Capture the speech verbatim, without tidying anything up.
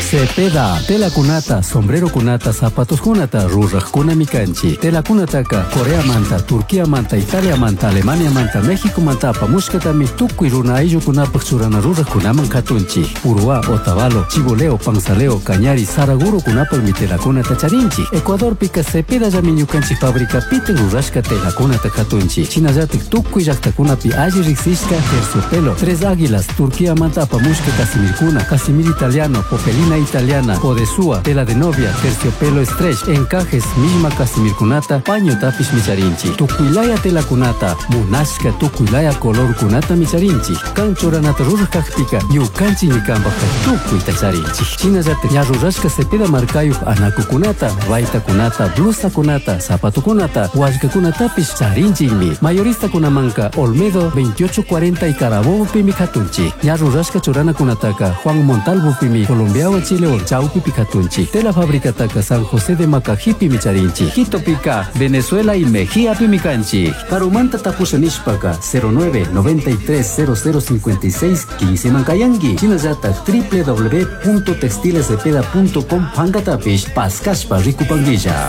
Cepeda, tela kunata, sombrero kunata, zapatos kunata, ruraj kuna mikanchi. Tela kunataka, Corea manta, Turquía manta, Italia manta, Alemania manta, México manta, pamushkatami, tukuy runa ayllu kunapak churana ruraj kunaman katunchi. Urua, Otavalo, Chiboleo, Panzaleo, Cañari, Saraguro kunapak mi tela kunata charinchi. Ecuador pika Cepeda llamiñukanchi fabrica piten rurashka tela kunata katunchi. Chinallatik tukuy llaqtakunapi alli riksishka terciopelo. Tres águilas, Turquía manta, pamushka casimir kuna, casimir italiano, popelina italiana, podesúa, tela de novia, terciopelo stretch, encajes, misma casimir kunata, paño tapish micharinchi. Tukuylaya tela kunata, munashka tukuylaya color kunata micharinchi. Kanchoranata rurajkakpika, yukanchi nikambaka tukuy tacharinchi. Chinallatik ya rurashka Cepeda markayuq anaku kunata, raita kunata, blusa kunata, zapato kunata, washka kunatapish charinchimi. Mayorista kunamanka, Olmedo veintiocho cuarenta y Carabobo pimi katunchi. Ya rurashka churana kunataka, Juan Montalvo pimi, Colombiawa Chile or Chaupi Picatunchi. Tela fábrica taca San José de Macajipi Micharinchi. Quito Pica, Venezuela y Mejía Pimicanchi. Carumanta Tapusanishpaka cero nueve noventa y tres cero cero cincuenta y seis quince Mancayangi. Chinayata w w w punto textilecepeda punto com Pangatapish Pascashpa Ricupanguilla.